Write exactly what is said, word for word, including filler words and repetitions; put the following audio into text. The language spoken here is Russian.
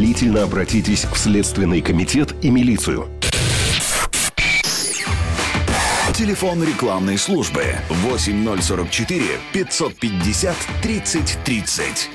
незамедлительно обратитесь в Следственный комитет и милицию. Телефон рекламной службы восемь ноль сорок четыре пятьсот пятьдесят тридцать тридцать.